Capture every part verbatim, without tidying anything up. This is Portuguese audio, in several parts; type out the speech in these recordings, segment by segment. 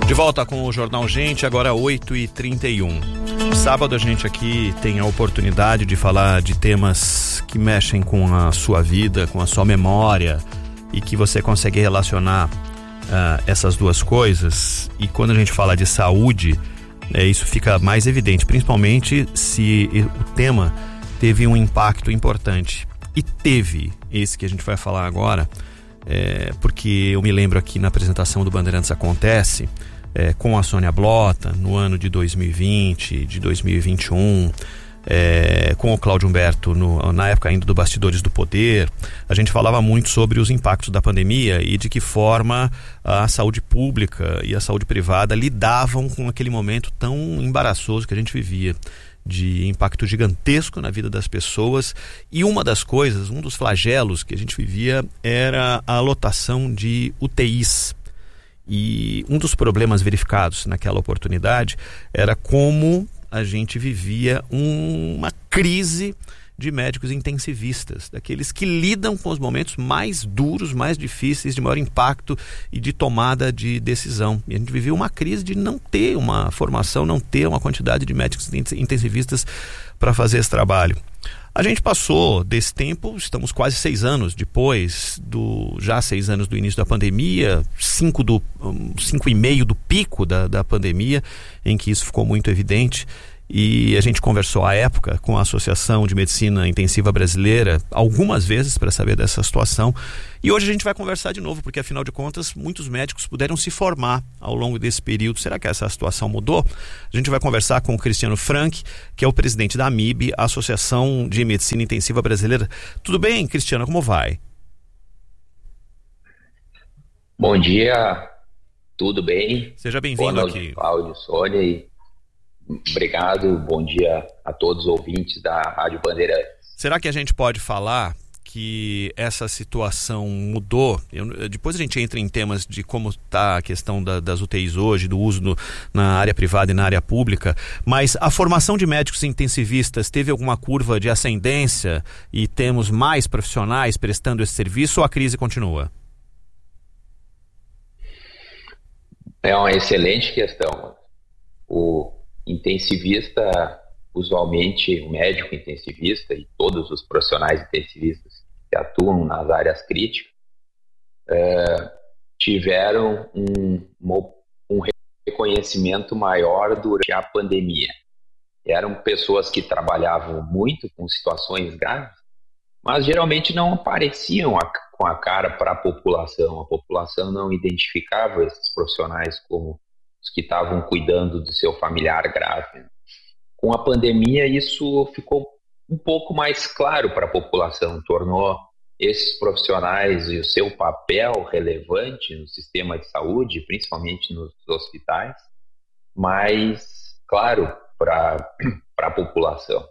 De volta com o Jornal Gente, agora oito e trinta e um. Sábado a gente aqui tem a oportunidade de falar de temas que mexem com a sua vida, com a sua memória, e que você consegue relacionar uh, essas duas coisas. E quando a gente fala de saúde, é, isso fica mais evidente, principalmente se o tema teve um impacto importante. E teve esse que a gente vai falar agora, é, porque eu me lembro aqui na apresentação do Bandeirantes Acontece, É, com a Sônia Blota, no ano de dois mil e vinte, de dois mil e vinte e um, é, com o Cláudio Humberto, no, na época ainda do Bastidores do Poder, a gente falava muito sobre os impactos da pandemia e de que forma a saúde pública e a saúde privada lidavam com aquele momento tão embaraçoso que a gente vivia, de impacto gigantesco na vida das pessoas. E uma das coisas, um dos flagelos que a gente vivia era a lotação de U T Is. E um dos problemas verificados naquela oportunidade era como a gente vivia um, uma crise de médicos intensivistas, daqueles que lidam com os momentos mais duros, mais difíceis, de maior impacto e de tomada de decisão. E a gente vivia uma crise de não ter uma formação, não ter uma quantidade de médicos intensivistas para fazer esse trabalho. A gente passou desse tempo, estamos quase seis anos depois, do, já seis anos do início da pandemia, cinco, do, um, cinco e meio do pico da, da pandemia, em que isso ficou muito evidente. E a gente conversou à época com a Associação de Medicina Intensiva Brasileira algumas vezes para saber dessa situação. E hoje a gente vai conversar de novo, porque afinal de contas muitos médicos puderam se formar ao longo desse período. Será que essa situação mudou? A gente vai conversar com o Cristiano Franck, que é o presidente da AMIB, a Associação de Medicina Intensiva Brasileira. Tudo bem, Cristiano? Como vai? Bom dia, tudo bem? Seja bem-vindo aqui. Cláudio, Sônia, e obrigado, bom dia a todos os ouvintes da Rádio Bandeirantes. Será que a gente pode falar que essa situação mudou? Eu, depois a gente entra em temas de como está a questão da, das U T Is hoje, do uso no, na área privada e na área pública, mas a formação de médicos intensivistas teve alguma curva de ascendência e temos mais profissionais prestando esse serviço, ou a crise continua? É uma excelente questão. O intensivista, usualmente o médico intensivista e todos os profissionais intensivistas que atuam nas áreas críticas é, tiveram um, um reconhecimento maior durante a pandemia. Eram pessoas que trabalhavam muito com situações graves, mas geralmente não apareciam a, com a cara para a população. A população não identificava esses profissionais como os que estavam cuidando do seu familiar grave. Com a pandemia, isso ficou um pouco mais claro para a população, tornou esses profissionais e o seu papel relevante no sistema de saúde, principalmente nos hospitais, mais claro para a população.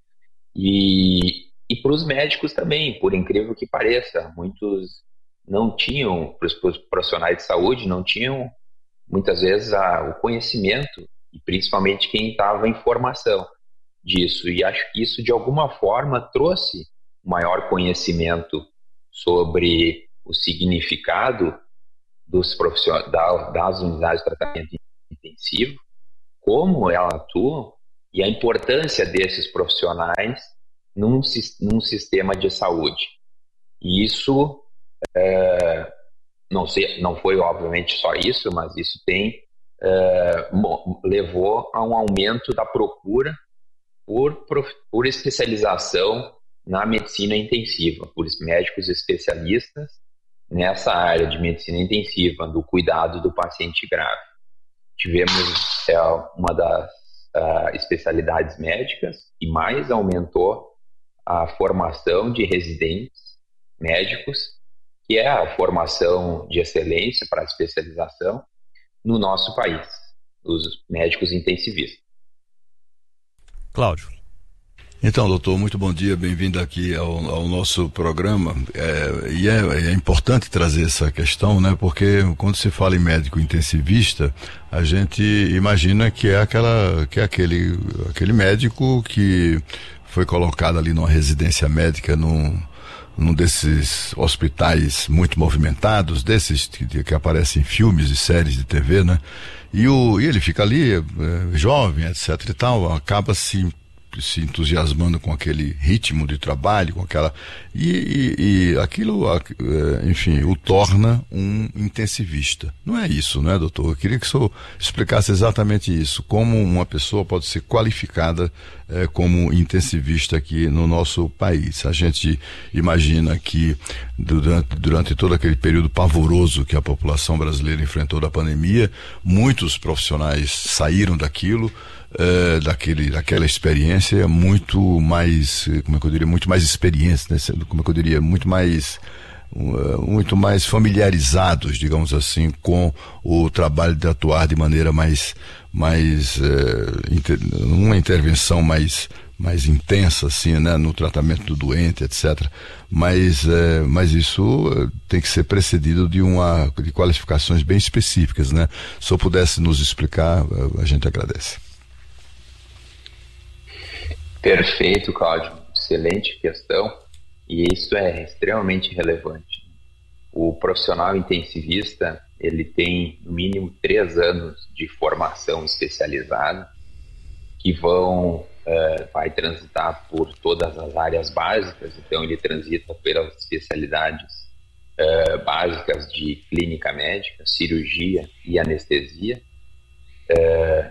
E, e para os médicos também, por incrível que pareça, muitos não tinham, para os profissionais de saúde, não tinham muitas vezes a, o conhecimento, e principalmente quem estava em formação disso. E acho que isso, de alguma forma, trouxe maior conhecimento sobre o significado dos profissionais, da, das unidades de tratamento intensivo, como elas atuam e a importância desses profissionais num, num sistema de saúde. E isso é, Não, sei, não foi, obviamente, só isso, mas isso tem é, levou a um aumento da procura por, por especialização na medicina intensiva, por médicos especialistas nessa área de medicina intensiva, do cuidado do paciente grave. Tivemos é, uma das uh, especialidades médicas que mais aumentou a formação de residentes médicos, que é a formação de excelência para a especialização no nosso país, os médicos intensivistas. Cláudio. Então, doutor, muito bom dia, bem-vindo aqui ao, ao nosso programa. É, e é, é importante trazer essa questão, né? Porque quando se fala em médico intensivista, a gente imagina que é, aquela, que é aquele, aquele médico que foi colocado ali numa residência médica num, num desses hospitais muito movimentados, desses que, que aparecem em filmes e séries de T V, né? E, o, e ele fica ali, é, jovem, etc e tal, acaba se se entusiasmando com aquele ritmo de trabalho, com aquela e, e, e aquilo, enfim, o torna um intensivista. Não é isso, não é, doutor? Eu queria que o senhor explicasse exatamente isso, como uma pessoa pode ser qualificada é, como intensivista aqui no nosso país. A gente imagina que durante, durante todo aquele período pavoroso que a população brasileira enfrentou da pandemia, muitos profissionais saíram daquilo, Uh, daquele, daquela experiência muito mais, como é que eu diria, muito mais experiência, né? Como é que eu diria, muito mais uh, muito mais familiarizados, digamos assim, com o trabalho de atuar de maneira mais, mais uh, inter, uma intervenção mais, mais intensa, assim, né? No tratamento do doente, etcétera. Mas, uh, mas isso uh, tem que ser precedido de, uma, de qualificações bem específicas, né? Se eu pudesse nos explicar, uh, a gente agradece. Perfeito, Cláudio. Excelente questão, e isso é extremamente relevante. O profissional intensivista, ele tem no mínimo três anos de formação especializada, que vão, uh, vai transitar por todas as áreas básicas. Então ele transita pelas especialidades uh, básicas de clínica médica, cirurgia e anestesia, uh,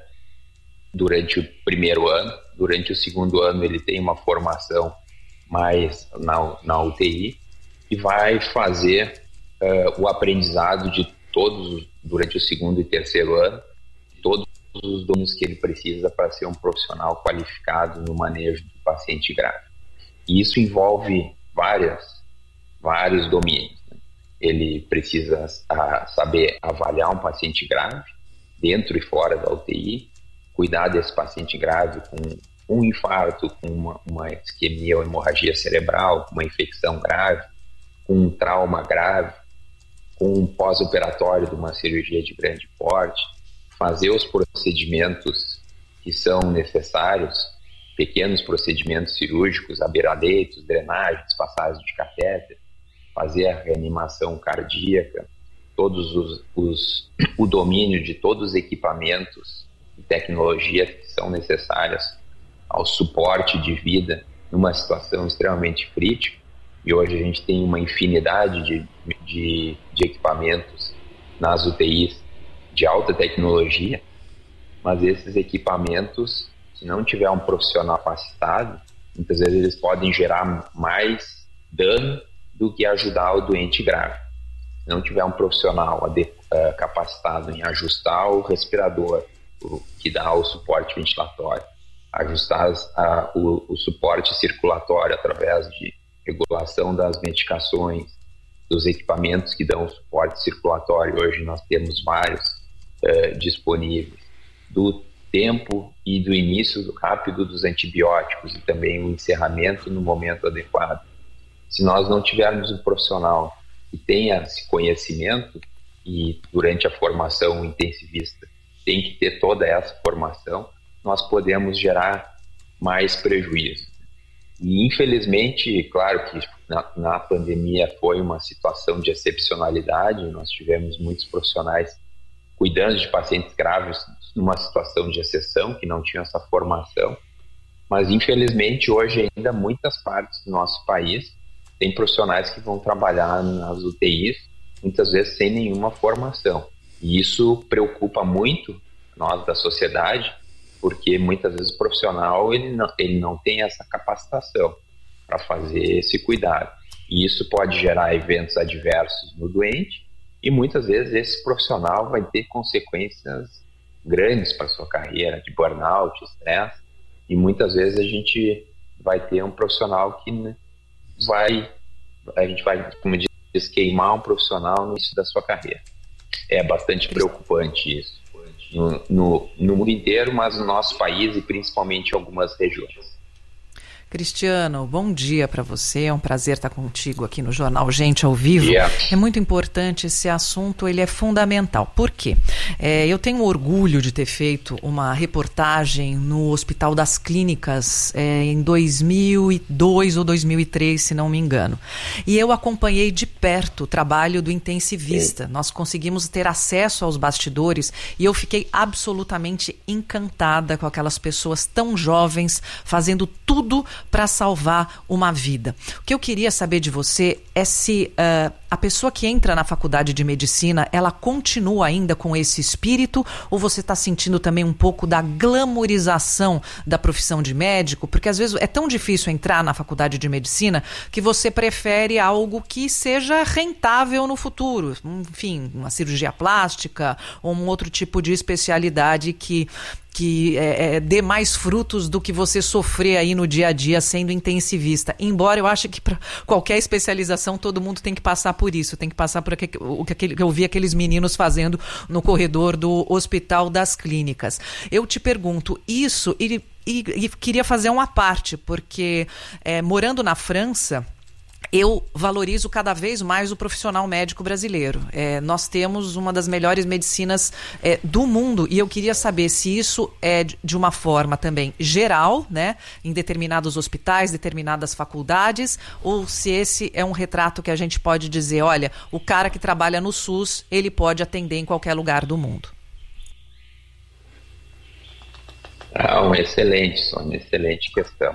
durante o primeiro ano. Durante o segundo ano ele tem uma formação mais na, na U T I e vai fazer uh, o aprendizado de todos, durante o segundo e terceiro ano, todos os domínios que ele precisa para ser um profissional qualificado no manejo do paciente grave. E isso envolve várias, vários domínios, né? Ele precisa a, saber avaliar um paciente grave, dentro e fora da U T I, cuidar desse paciente grave com um infarto, com uma, uma isquemia ou hemorragia cerebral, com uma infecção grave, com um trauma grave, com um pós-operatório de uma cirurgia de grande porte, fazer os procedimentos que são necessários, pequenos procedimentos cirúrgicos, abeiraleitos, drenagens, passagens de catéter, fazer a reanimação cardíaca, todos os, os, o domínio de todos os equipamentos e tecnologias que são necessárias ao suporte de vida numa situação extremamente crítica. E hoje a gente tem uma infinidade de, de, de equipamentos nas U T Is de alta tecnologia, mas esses equipamentos, se não tiver um profissional capacitado, muitas vezes eles podem gerar mais dano do que ajudar o doente grave. Se não tiver um profissional capacitado em ajustar o respirador, que dá o suporte ventilatório, ajustar a, o, o suporte circulatório através de regulação das medicações, dos equipamentos que dão suporte circulatório, hoje nós temos vários uh, disponíveis, do tempo e do início rápido dos antibióticos e também o encerramento no momento adequado. Se nós não tivermos um profissional que tenha esse conhecimento, e durante a formação intensivista tem que ter toda essa formação, nós podemos gerar mais prejuízo. E infelizmente, claro que na, na pandemia foi uma situação de excepcionalidade, nós tivemos muitos profissionais cuidando de pacientes graves numa situação de exceção, que não tinham essa formação, mas infelizmente hoje ainda muitas partes do nosso país tem profissionais que vão trabalhar nas U T Is, muitas vezes sem nenhuma formação. E isso preocupa muito nós da sociedade, porque muitas vezes o profissional ele não, ele não tem essa capacitação para fazer esse cuidado. E isso pode gerar eventos adversos no doente, e muitas vezes esse profissional vai ter consequências grandes para a sua carreira, de burnout, estresse, e muitas vezes a gente vai ter um profissional que, né, vai, a gente vai, como diz, queimar um profissional no início da sua carreira. É bastante preocupante isso, no, no, no mundo inteiro, mas no nosso país e principalmente em algumas regiões. Cristiano, bom dia para você, é um prazer estar contigo aqui no Jornal Gente ao Vivo. Yeah. É muito importante esse assunto, ele é fundamental. Por quê? É, eu tenho orgulho de ter feito uma reportagem no Hospital das Clínicas é, em dois mil e dois ou dois mil e três, se não me engano. E eu acompanhei de perto o trabalho do intensivista. Nós conseguimos ter acesso aos bastidores e eu fiquei absolutamente encantada com aquelas pessoas tão jovens fazendo tudo para salvar uma vida. O que eu queria saber de você é se uh, a pessoa que entra na faculdade de medicina, ela continua ainda com esse espírito, ou você está sentindo também um pouco da glamorização da profissão de médico? Porque às vezes é tão difícil entrar na faculdade de medicina que você prefere algo que seja rentável no futuro. Enfim, uma cirurgia plástica ou um outro tipo de especialidade que que é, é, dê mais frutos do que você sofrer aí no dia a dia sendo intensivista. Embora eu ache que para qualquer especialização todo mundo tem que passar por isso, tem que passar por aquele, o que eu vi aqueles meninos fazendo no corredor do Hospital das Clínicas. Eu te pergunto isso e, e, e queria fazer uma parte, porque é, morando na França, eu valorizo cada vez mais o profissional médico brasileiro. É, nós temos uma das melhores medicinas é, do mundo e eu queria saber se isso é de uma forma também geral, né, em determinados hospitais, determinadas faculdades, ou se esse é um retrato que a gente pode dizer, olha, o cara que trabalha no SUS, ele pode atender em qualquer lugar do mundo. Ah, uma excelente, uma excelente questão.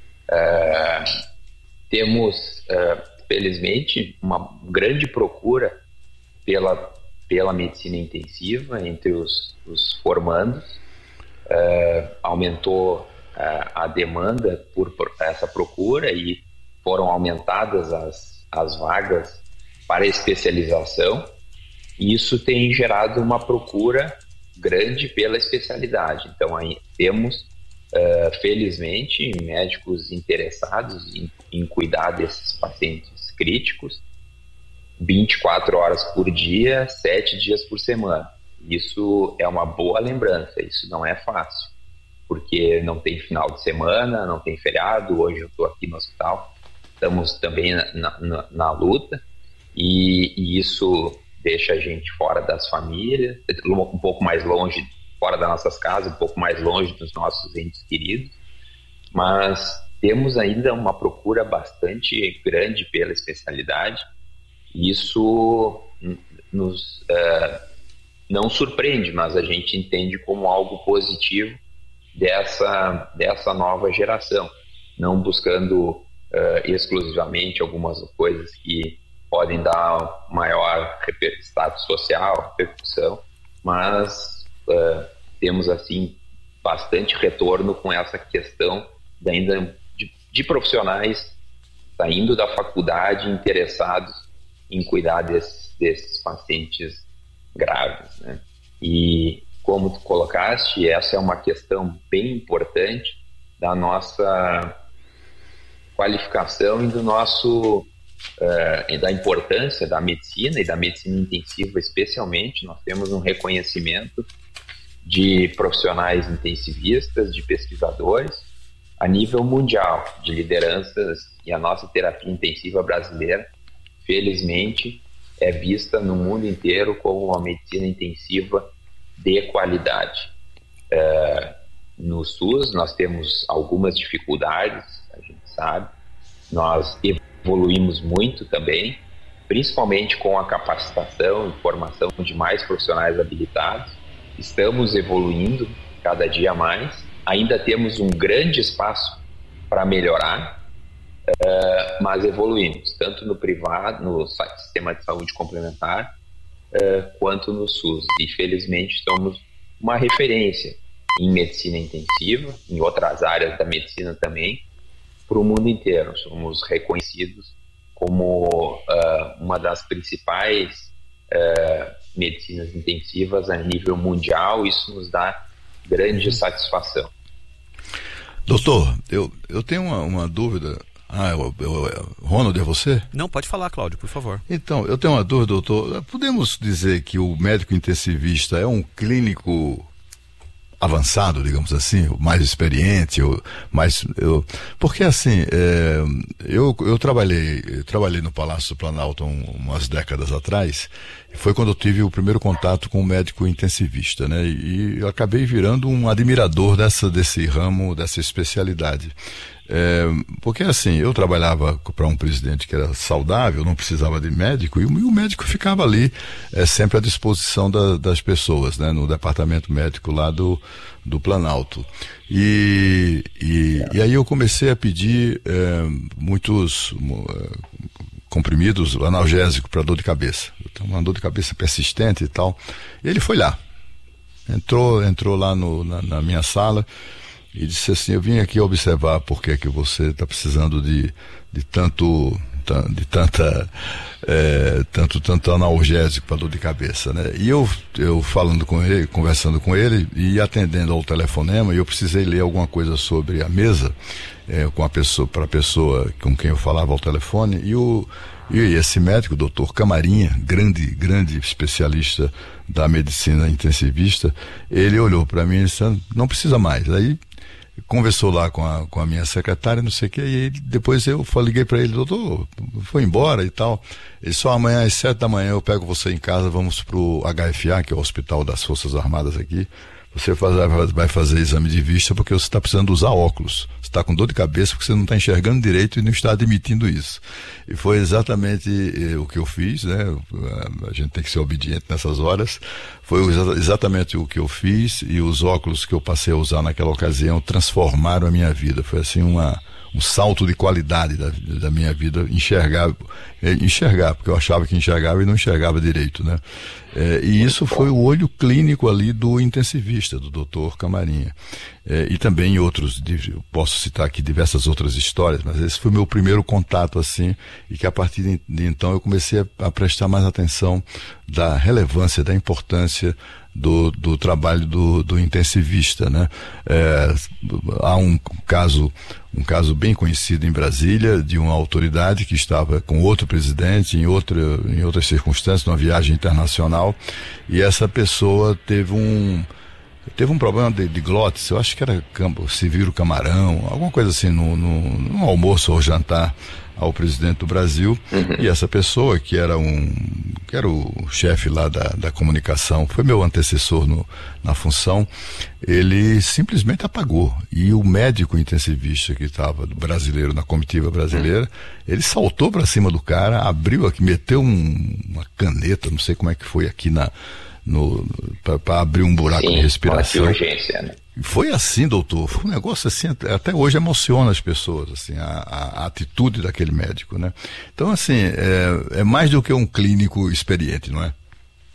Uh... Temos, uh, felizmente, uma grande procura pela, pela medicina intensiva entre os, os formandos. Uh, aumentou uh, a demanda por, por essa procura e foram aumentadas as, as vagas para especialização. E isso tem gerado uma procura grande pela especialidade. Então, aí temos... Uh, felizmente, médicos interessados em, em cuidar desses pacientes críticos vinte e quatro horas por dia, sete dias por semana. Isso é uma boa lembrança, isso não é fácil, porque não tem final de semana, não tem feriado. Hoje eu estou aqui no hospital, estamos também na, na, na luta, e, e isso deixa a gente fora das famílias, um pouco mais longe, fora das nossas casas, um pouco mais longe dos nossos entes queridos, mas temos ainda uma procura bastante grande pela especialidade. Isso nos uh, não surpreende, mas a gente entende como algo positivo dessa, dessa nova geração, não buscando uh, exclusivamente algumas coisas que podem dar maior status social, repercussão, mas Uh, temos assim bastante retorno com essa questão de, ainda de, de profissionais saindo da faculdade interessados em cuidar desses, desses pacientes graves, né? E como tu colocaste, essa é uma questão bem importante da nossa qualificação e do nosso uh, da importância da medicina e da medicina intensiva especialmente. Nós temos um reconhecimento de profissionais intensivistas, de pesquisadores, a nível mundial, de lideranças, e a nossa terapia intensiva brasileira, felizmente, é vista no mundo inteiro como uma medicina intensiva de qualidade. Uh, no SUS, nós temos algumas dificuldades, a gente sabe, nós evoluímos muito também, principalmente com a capacitação e formação de mais profissionais habilitados. Estamos evoluindo cada dia mais, ainda temos um grande espaço para melhorar, uh, mas evoluímos, tanto no privado, no sistema de saúde complementar, uh, quanto no SUS. E felizmente somos uma referência em medicina intensiva, em outras áreas da medicina também, para o mundo inteiro. Somos reconhecidos como uh, uma das principais uh, medicinas intensivas a nível mundial. Isso nos dá grande uhum. satisfação. Doutor, eu, eu tenho uma, uma dúvida. Ah, eu, eu, Ronald, é você? Não, pode falar, Cláudio, por favor. Então, eu tenho uma dúvida, doutor. Podemos dizer que o médico intensivista é um clínico avançado, digamos assim, o mais experiente, o mais, eu, porque assim, é, eu, eu trabalhei, eu trabalhei no Palácio do Planalto um, umas décadas atrás, e foi quando eu tive o primeiro contato com o médico intensivista, né, e, e eu acabei virando um admirador dessa, desse ramo, dessa especialidade. É, porque assim, eu trabalhava para um presidente que era saudável, não precisava de médico, e o, e o médico ficava ali é, sempre à disposição da, das pessoas, né, no departamento médico lá do, do Planalto. E, e, e aí eu comecei a pedir é, muitos é, comprimidos analgésicos para dor de cabeça. Então, uma dor de cabeça persistente e tal. E ele foi lá, entrou, entrou lá no, na, na minha sala, e disse assim: eu vim aqui observar por que que você está precisando de, de tanto, de tanta, é, tanto, tanto analgésico para dor de cabeça, né? E eu, eu falando com ele, conversando com ele e atendendo ao telefonema, e eu precisei ler alguma coisa sobre a mesa, é, com a pessoa, para a pessoa com quem eu falava ao telefone, e o E esse médico, o doutor Camarinha, grande, grande especialista da medicina intensivista, ele olhou para mim e disse: não precisa mais. Aí conversou lá com a, com a minha secretária, não sei o que, e ele, depois eu liguei para ele: doutor, foi embora e tal. Ele: só amanhã às sete da manhã eu pego você em casa, vamos pro H F A, que é o Hospital das Forças Armadas aqui. Você faz, vai fazer exame de vista porque você está precisando usar óculos. Você está com dor de cabeça porque você não está enxergando direito e não está admitindo isso. E foi exatamente eh, o que eu fiz, né? A gente tem que ser obediente nessas horas. Foi exatamente o que eu fiz, e os óculos que eu passei a usar naquela ocasião transformaram a minha vida. Foi assim uma... um salto de qualidade da, da minha vida, enxergar, enxergar, porque eu achava que enxergava e não enxergava direito, né? É, e isso foi o olho clínico ali do intensivista, do doutor Camarinha. É, e também outros, posso citar aqui diversas outras histórias, mas esse foi o meu primeiro contato assim, e que a partir de, de então eu comecei a, a prestar mais atenção da relevância, da importância Do, do trabalho do, do intensivista, né? É, há um caso, um caso bem conhecido em Brasília, de uma autoridade que estava com outro presidente em, outra, em outras circunstâncias, numa viagem internacional, e essa pessoa teve um teve um problema de, de glótis, eu acho que era se vira o camarão, alguma coisa assim, no, no, no almoço ou jantar ao presidente do Brasil, uhum. E essa pessoa que era um que era o chefe lá da, da comunicação, foi meu antecessor no, na função, ele simplesmente apagou, e o médico intensivista que estava brasileiro na comitiva brasileira, uhum. Ele saltou para cima do cara, abriu aqui, meteu um, uma caneta, não sei como é que foi aqui na para abrir um buraco Sim, de respiração. Urgência, né? Foi assim, doutor, foi um negócio assim, até hoje emociona as pessoas, assim, a, a, a atitude daquele médico, né? Então, assim, é, é mais do que um clínico experiente, não é?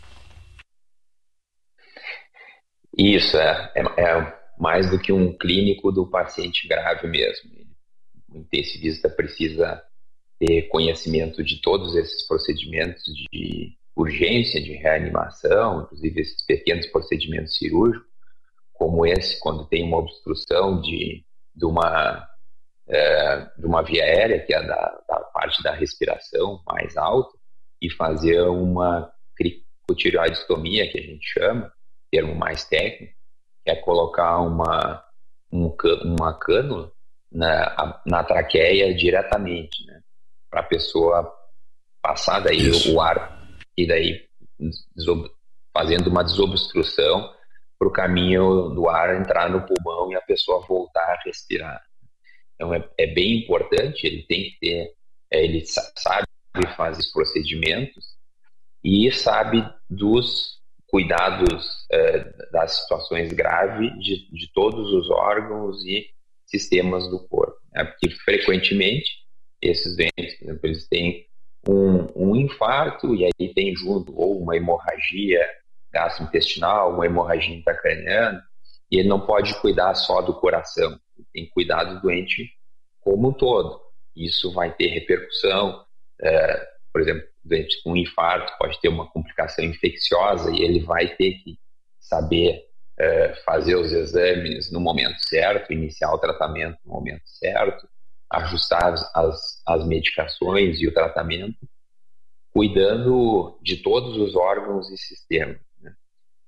Isso, é, é, é mais do que um clínico do paciente grave mesmo. O intensivista precisa ter conhecimento de todos esses procedimentos de urgência, de reanimação, inclusive esses pequenos procedimentos cirúrgicos, como esse, quando tem uma obstrução de, de, uma, é, de uma via aérea, que é da, da parte da respiração mais alta, e fazer uma cricotireoidectomia, que a gente chama, termo mais técnico, que é colocar uma, um, uma cânula na, na traqueia diretamente, né, para a pessoa passar daí Isso. o ar, e daí fazendo uma desobstrução para o caminho do ar entrar no pulmão e a pessoa voltar a respirar. Então é, é bem importante, ele tem que ter, é, ele sabe fazer os procedimentos e sabe dos cuidados é, das situações graves de, de todos os órgãos e sistemas do corpo, né? Porque frequentemente esses doentes, por exemplo, eles têm Um, um infarto, e aí tem junto ou uma hemorragia gastrointestinal, uma hemorragia intracraniana, e ele não pode cuidar só do coração, ele tem que cuidar do doente como um todo. Isso vai ter repercussão, é, por exemplo, o doente com infarto pode ter uma complicação infecciosa e ele vai ter que saber é, fazer os exames no momento certo, iniciar o tratamento no momento certo, ajustar as, as medicações e o tratamento, cuidando de todos os órgãos e sistemas, né?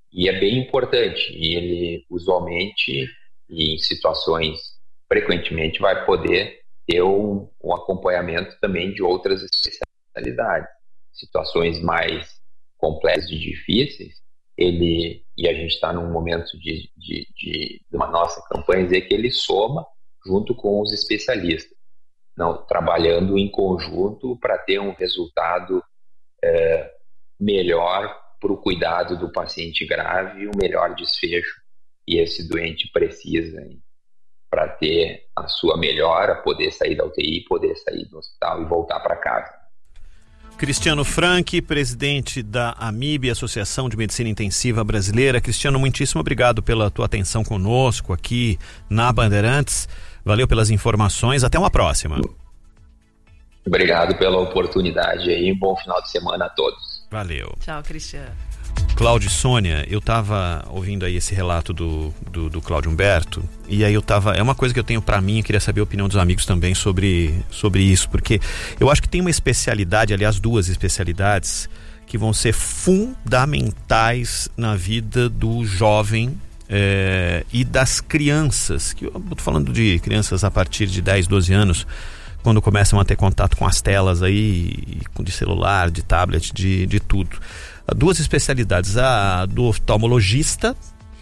e é bem importante. E ele, usualmente, e em situações, frequentemente, vai poder ter um, um acompanhamento também de outras especialidades. Situações mais complexas e difíceis, ele, e a gente está num momento de, de, de, de uma nossa campanha, dizer que ele soma junto com os especialistas, não, trabalhando em conjunto para ter um resultado é, melhor para o cuidado do paciente grave e um melhor desfecho que esse doente precisa para ter a sua melhora, poder sair da U T I, poder sair do hospital e voltar para casa. Cristiano Franchi, presidente da AMIB, Associação de Medicina Intensiva Brasileira. Cristiano, muitíssimo obrigado pela tua atenção conosco aqui na Bandeirantes. Valeu pelas informações. Até uma próxima. Obrigado pela oportunidade aí. Um bom final de semana a todos. Valeu. Tchau, Cristiano. Cláudio e Sônia, eu estava ouvindo aí esse relato do, do, do Cláudio Humberto, e aí eu tava, é uma coisa que eu tenho para mim, eu queria saber a opinião dos amigos também sobre, sobre isso, porque eu acho que tem uma especialidade, aliás duas especialidades, que vão ser fundamentais na vida do jovem é, e das crianças, que eu tô falando de crianças a partir de dez, doze anos, quando começam a ter contato com as telas aí, de celular, de tablet, de, de tudo. Duas especialidades, a do oftalmologista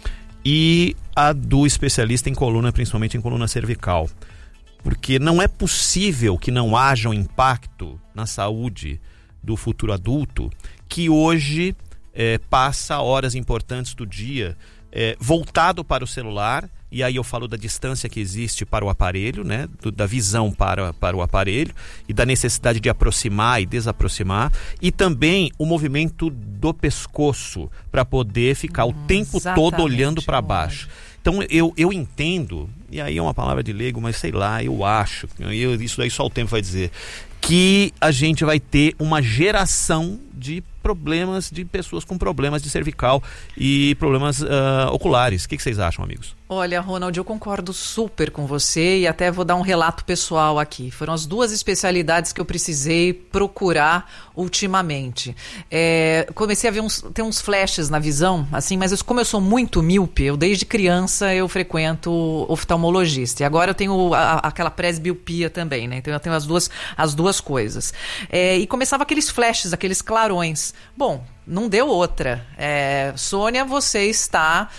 e a do especialista em coluna, principalmente em coluna cervical. Porque não é possível que não haja um impacto na saúde do futuro adulto que hoje é, passa horas importantes do dia é, voltado para o celular. E aí eu falo da distância que existe para o aparelho, né? Do, da visão para, para o aparelho e da necessidade de aproximar e desaproximar, e também o movimento do pescoço para poder ficar hum, o tempo todo olhando para baixo. Então eu, eu entendo, e aí é uma palavra de leigo, mas sei lá, eu acho, eu, isso daí só o tempo vai dizer, que a gente vai ter uma geração de problemas, de pessoas com problemas de cervical e problemas uh, oculares. O que, que vocês acham, amigos? Olha, Ronald, eu concordo super com você e até vou dar um relato pessoal aqui. Foram as duas especialidades que eu precisei procurar ultimamente. É, comecei a ver uns, ter uns flashes na visão, assim, mas eu, como eu sou muito míope, eu desde criança eu frequento oftalmologista. E agora eu tenho a, aquela presbiopia também, né? Então eu tenho as duas, as duas coisas. É, e começava aqueles flashes, aqueles clarões. Bom, não deu outra. É, Sônia, você está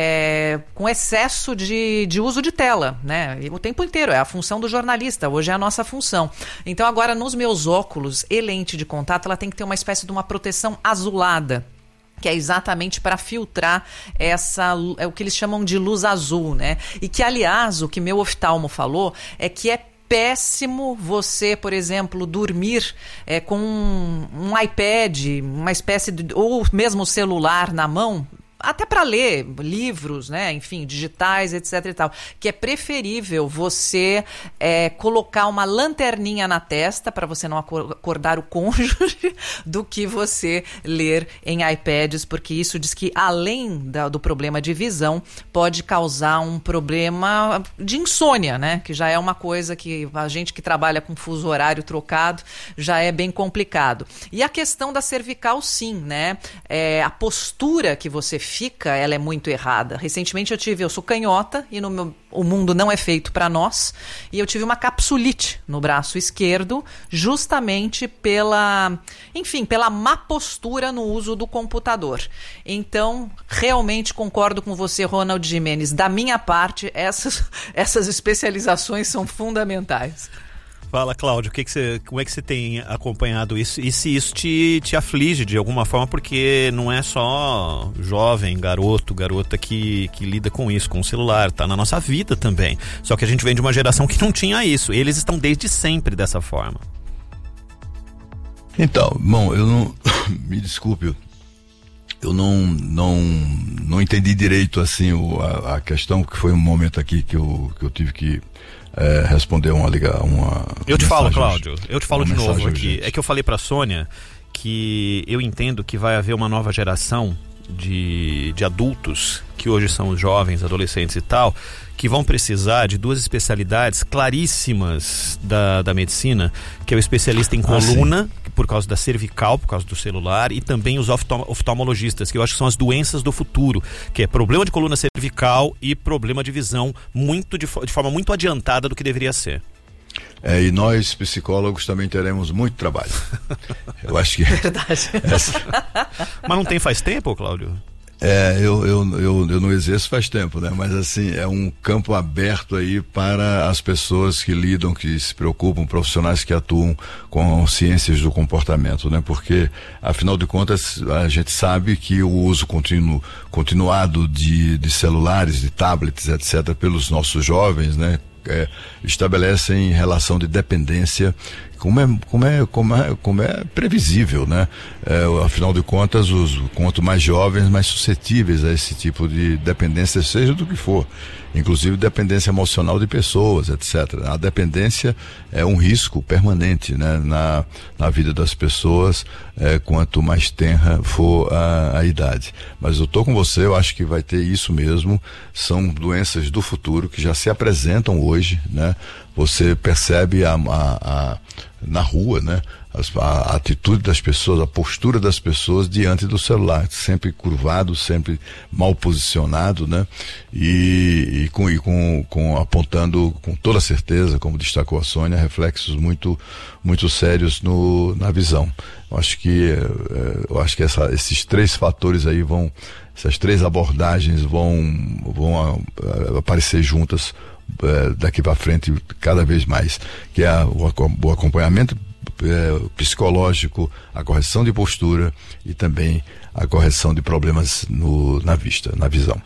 é, com excesso de, de uso de tela, né? O tempo inteiro, é a função do jornalista, hoje é a nossa função. Então agora nos meus óculos e lente de contato, ela tem que ter uma espécie de uma proteção azulada, que é exatamente para filtrar essa, é o que eles chamam de luz azul, né? E que, aliás, o que meu oftalmo falou é que é péssimo você, por exemplo, dormir é, com um, um iPad, uma espécie de, ou mesmo celular na mão, até para ler livros, né, enfim, digitais, etc e tal, que é preferível você é, colocar uma lanterninha na testa para você não acordar o cônjuge do que você ler em iPads, porque isso diz que além da, do problema de visão, pode causar um problema de insônia, né, que já é uma coisa que a gente que trabalha com fuso horário trocado já é bem complicado. E a questão da cervical, sim, né, é, a postura que você fica, ela é muito errada. Recentemente eu tive, eu sou canhota e no meu, o mundo não é feito para nós, e eu tive uma capsulite no braço esquerdo, justamente pela, enfim, pela má postura no uso do computador. Então, realmente concordo com você, Ronald Gimenez. Da minha parte, essas, essas especializações são fundamentais. Fala, Cláudio, que que você, como é que você tem acompanhado isso? E se isso te, te aflige de alguma forma, porque não é só jovem, garoto, garota que, que lida com isso, com o celular, tá na nossa vida também. Só que a gente vem de uma geração que não tinha isso. Eles estão desde sempre dessa forma. Então, bom, eu não... me desculpe, eu não, não, não entendi direito assim o, a, a questão, que foi um momento aqui que eu, que eu tive que É, responder uma liga, uma eu te falo, Cláudio, eu te falo de novo aqui. Urgente. É que eu falei pra Sônia que eu entendo que vai haver uma nova geração de, de adultos, que hoje são os jovens, adolescentes e tal, que vão precisar de duas especialidades claríssimas da, da medicina, que é o especialista em coluna, ah, por causa da cervical, por causa do celular, e também os oftalmo- oftalmologistas, que eu acho que são as doenças do futuro, que é problema de coluna cervical e problema de visão muito de, de forma muito adiantada do que deveria ser. É, e nós, psicólogos, também teremos muito trabalho. Eu acho que... Verdade. Essa... Mas não tem faz tempo, Cláudio? É, eu, eu, eu, eu não exerço faz tempo, né? Mas assim, é um campo aberto aí para as pessoas que lidam, que se preocupam, profissionais que atuam com ciências do comportamento, né? Porque, afinal de contas, a gente sabe que o uso contínuo, continuado de, de celulares, de tablets, etcétera, pelos nossos jovens, né? É, estabelecem relação de dependência, como é, como é, como é, como é previsível, né? É, afinal de contas, os quanto mais jovens, mais suscetíveis a esse tipo de dependência, seja do que for, inclusive dependência emocional de pessoas, etcétera. A dependência é um risco permanente, né? na, na vida das pessoas, é, quanto mais tenra for a, a idade. Mas eu estou com você, eu acho que vai ter isso mesmo. São doenças do futuro que já se apresentam hoje, né? Você percebe a, a, a, na rua, né? A, a atitude das pessoas, a postura das pessoas diante do celular, sempre curvado, sempre mal posicionado, né? E, e, com, e com, com apontando com toda certeza, como destacou a Sônia, reflexos muito, muito sérios no, na visão. Eu acho que, eu acho que essa, esses três fatores aí vão, essas três abordagens vão, vão aparecer juntas daqui para frente cada vez mais, que é o, o acompanhamento é, psicológico, a correção de postura e também a correção de problemas no, na vista, na visão.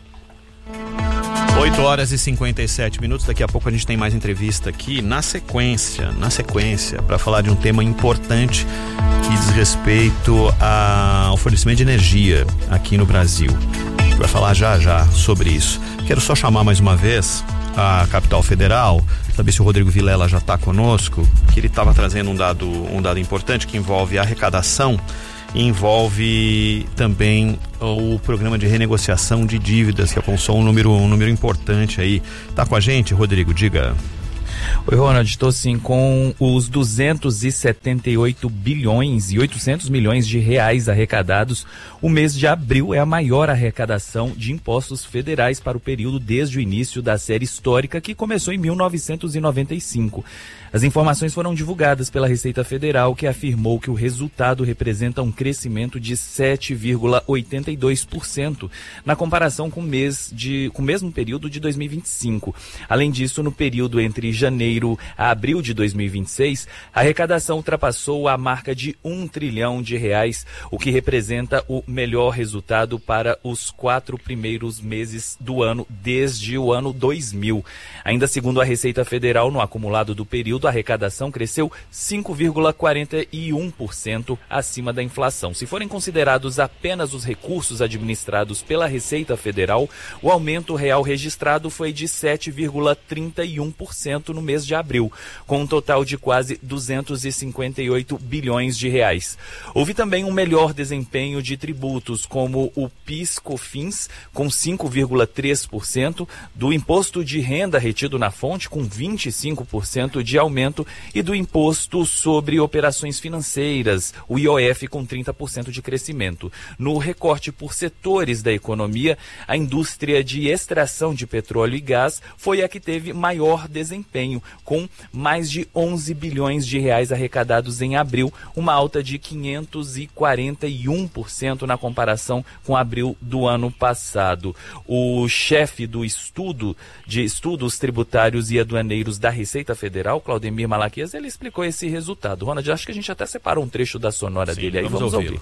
oito horas e cinquenta e sete minutos, daqui a pouco a gente tem mais entrevista aqui, na sequência, na sequência, para falar de um tema importante que diz respeito ao fornecimento de energia aqui no Brasil. A gente vai falar já já sobre isso. Quero só chamar mais uma vez a Capital Federal, saber se o Rodrigo Vilela já está conosco, que ele estava trazendo um dado, um dado importante que envolve a arrecadação e envolve também o programa de renegociação de dívidas, que apontou um número, um número importante aí. Tá com a gente, Rodrigo? Diga. Oi, Ronald, estou sim com os duzentos e setenta e oito bilhões e oitocentos milhões de reais arrecadados. O mês de abril é a maior arrecadação de impostos federais para o período desde o início da série histórica, que começou em mil novecentos e noventa e cinco. As informações foram divulgadas pela Receita Federal, que afirmou que o resultado representa um crescimento de sete vírgula oitenta e dois por cento na comparação com o mês de, com o mesmo período de dois mil e vinte e cinco. Além disso, no período entre janeiro a abril de dois mil e vinte e seis, a arrecadação ultrapassou a marca de um trilhão de reais, o que representa o melhor resultado para os quatro primeiros meses do ano desde o ano dois mil. Ainda segundo a Receita Federal, no acumulado do período, a arrecadação cresceu cinco vírgula quarenta e um por cento acima da inflação. Se forem considerados apenas os recursos administrados pela Receita Federal, o aumento real registrado foi de sete vírgula trinta e um por cento no mês de abril, com um total de quase duzentos e cinquenta e oito bilhões de reais. Houve também um melhor desempenho de tributos, como o PIS/COFINS, com cinco vírgula três por cento, do imposto de renda retido na fonte, com vinte e cinco por cento de aumento, e do imposto sobre operações financeiras, o I O F, com trinta por cento de crescimento. No recorte por setores da economia, a indústria de extração de petróleo e gás foi a que teve maior desempenho, com mais de onze bilhões de reais arrecadados em abril, uma alta de quinhentos e quarenta e um por cento na comparação com abril do ano passado. O chefe do estudo de estudos tributários e aduaneiros da Receita Federal, Claudemir Malaquias, ele explicou esse resultado. Ronald, acho que a gente até separou um trecho da sonora Sim, dele aí, vamos, vamos ouvir.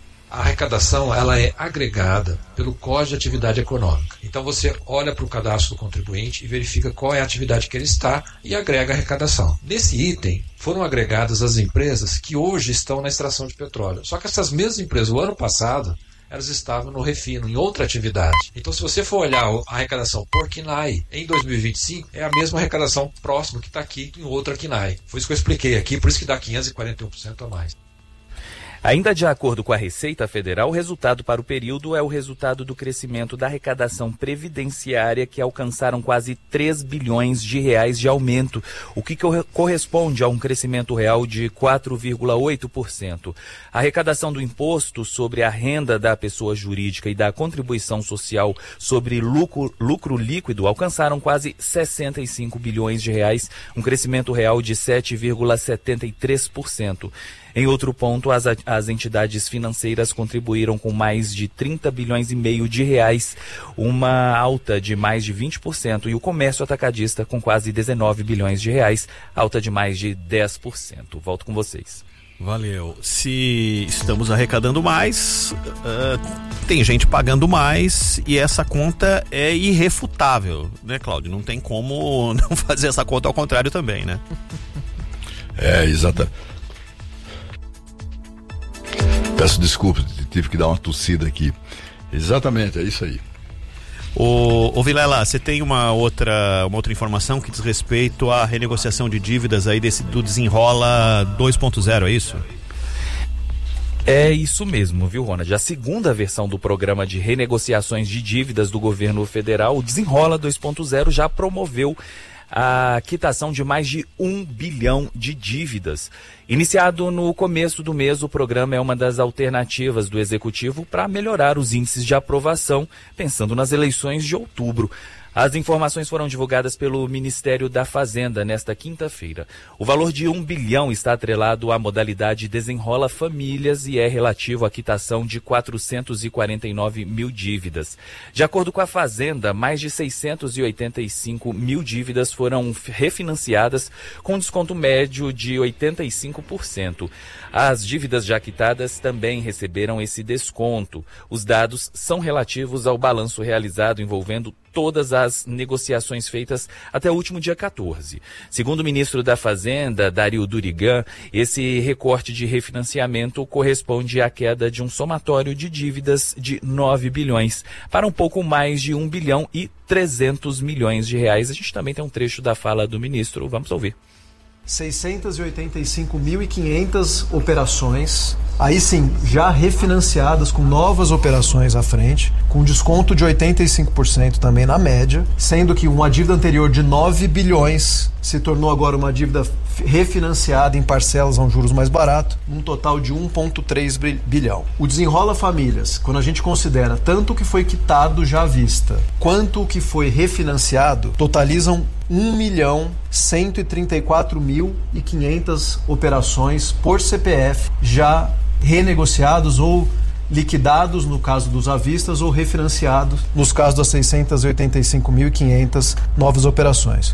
A arrecadação, ela é agregada pelo Código de Atividade Econômica. Então você olha para o cadastro do contribuinte e verifica qual é a atividade que ele está e agrega a arrecadação. Nesse item foram agregadas as empresas que hoje estão na extração de petróleo. Só que essas mesmas empresas, o ano passado, elas estavam no refino, em outra atividade. Então, se você for olhar a arrecadação por C N A I em dois mil e vinte e cinco, é a mesma arrecadação próxima que está aqui em outra C N A I. Foi isso que eu expliquei aqui, por isso que dá quinhentos e quarenta e um por cento a mais. Ainda de acordo com a Receita Federal, o resultado para o período é o resultado do crescimento da arrecadação previdenciária, que alcançaram quase três bilhões de reais de aumento, o que corresponde a um crescimento real de quatro vírgula oito por cento. A arrecadação do imposto sobre a renda da pessoa jurídica e da contribuição social sobre lucro, lucro líquido alcançaram quase sessenta e cinco bilhões de reais, um crescimento real de sete vírgula setenta e três por cento. Em outro ponto, as, as entidades financeiras contribuíram com mais de trinta bilhões e meio de reais, uma alta de mais de vinte por cento, e o comércio atacadista com quase dezenove bilhões de reais, alta de mais de dez por cento. Volto com vocês. Valeu. Se estamos arrecadando mais, uh, tem gente pagando mais e essa conta é irrefutável, né, Cláudio? Não tem como não fazer essa conta ao contrário também, né? É, exatamente. Peço desculpas, tive que dar uma tossida aqui. Exatamente, é isso aí. Ô, ô Vilela, você tem uma outra, uma outra informação que diz respeito à renegociação de dívidas aí desse, do Desenrola dois ponto zero, é isso? É isso mesmo, viu, Ronald? A segunda versão do programa de renegociações de dívidas do governo federal, o Desenrola dois ponto zero, já promoveu a quitação de mais de um bilhão de dívidas. Iniciado no começo do mês, o programa é uma das alternativas do Executivo para melhorar os índices de aprovação, pensando nas eleições de outubro. As informações foram divulgadas pelo Ministério da Fazenda nesta quinta-feira. O valor de um bilhão está atrelado à modalidade Desenrola Famílias e é relativo à quitação de quatrocentos e quarenta e nove mil dívidas. De acordo com a Fazenda, mais de seiscentos e oitenta e cinco mil dívidas foram refinanciadas com desconto médio de oitenta e cinco por cento. As dívidas já quitadas também receberam esse desconto. Os dados são relativos ao balanço realizado envolvendo todas as negociações feitas até o último dia quatorze. Segundo o ministro da Fazenda, Dario Durigan, esse recorte de refinanciamento corresponde à queda de um somatório de dívidas de nove bilhões para um pouco mais de um bilhão e trezentos milhões de reais. A gente também tem um trecho da fala do ministro, vamos ouvir. seiscentos e oitenta e cinco mil e quinhentas operações, aí sim, já refinanciadas com novas operações à frente, com desconto de oitenta e cinco por cento também na média, sendo que uma dívida anterior de nove bilhões se tornou agora uma dívida refinanciada em parcelas a um juros mais barato, um total de um vírgula três bilhão. O Desenrola Famílias, quando a gente considera tanto o que foi quitado já à vista, quanto o que foi refinanciado, totalizam um milhão cento e trinta e quatro mil e quinhentas operações por C P F já renegociados ou liquidados no caso dos à vistas ou refinanciados nos casos das seiscentos e oitenta e cinco mil e quinhentas novas operações.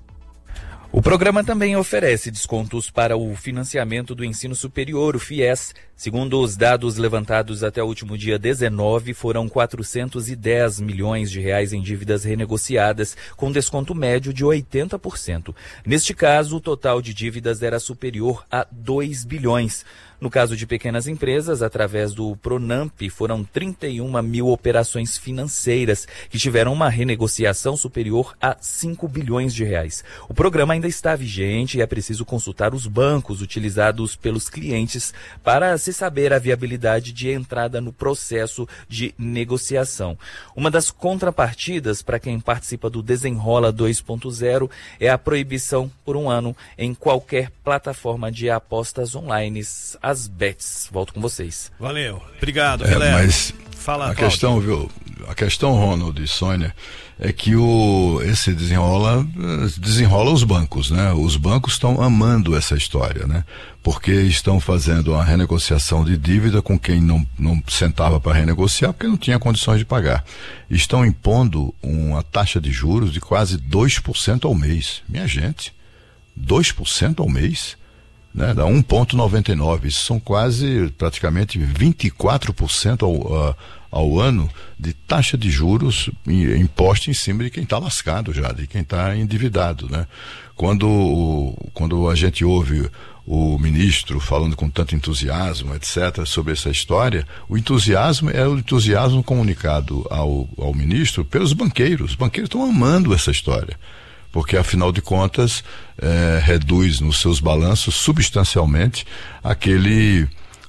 O programa também oferece descontos para o financiamento do ensino superior, o FIES. Segundo os dados levantados até o último dia dezenove, foram quatrocentos e dez milhões de reais em dívidas renegociadas, com desconto médio de oitenta por cento. Neste caso, o total de dívidas era superior a dois bilhões. No caso de pequenas empresas, através do Pronamp, foram trinta e uma mil operações financeiras que tiveram uma renegociação superior a cinco bilhões de reais. O programa ainda está vigente e é preciso consultar os bancos utilizados pelos clientes para se saber a viabilidade de entrada no processo de negociação. Uma das contrapartidas para quem participa do Desenrola dois ponto zero é a proibição por um ano em qualquer plataforma de apostas online, as bets. Volto com vocês. Valeu. Obrigado, é, mas Fala, a Cláudio. questão, viu? A questão, Ronald e Sônia, é que o, esse desenrola, desenrola os bancos, né? Os bancos estão amando essa história, né? Porque estão fazendo uma renegociação de dívida com quem não, não sentava para renegociar, porque não tinha condições de pagar. Estão impondo uma taxa de juros de quase dois por cento ao mês. Minha gente, dois por cento ao mês? Né, dá um vírgula noventa e nove, isso são quase praticamente vinte e quatro por cento ao, uh, ao ano de taxa de juros imposta em cima de quem está lascado já, de quem está endividado, né? Quando, quando a gente ouve o ministro falando com tanto entusiasmo, etcétera, sobre essa história, o entusiasmo é o entusiasmo comunicado ao, ao ministro pelos banqueiros. Os banqueiros estão amando essa história, porque afinal de contas é, reduz nos seus balanços substancialmente aquele,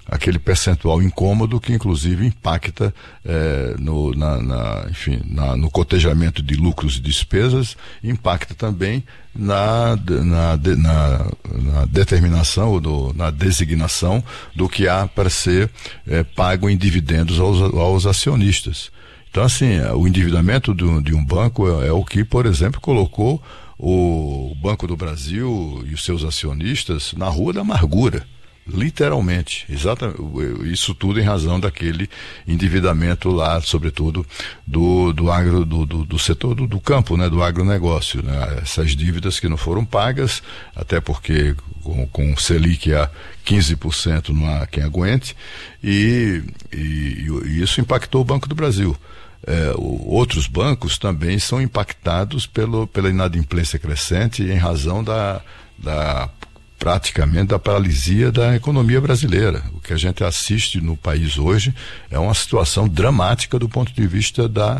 aquele percentual incômodo que inclusive impacta é, no, na, na, enfim, na, no cotejamento de lucros e despesas, impacta também na, na, na, na determinação, do, na designação do que há para ser é, pago em dividendos aos, aos acionistas. Então, assim, o endividamento do, de um banco é, é o que, por exemplo, colocou o Banco do Brasil e os seus acionistas na rua da amargura. Literalmente, exatamente, isso tudo em razão daquele endividamento lá, sobretudo do, do agro, do, do, do setor do, do campo, né, do agronegócio, né, essas dívidas que não foram pagas, até porque com, com o Selic a quinze por cento não há quem aguente, e, e, e isso impactou o Banco do Brasil. É, o, outros bancos também são impactados pelo, pela inadimplência crescente em razão da, da praticamente da paralisia da economia brasileira. O que a gente assiste no país hoje é uma situação dramática do ponto de vista da,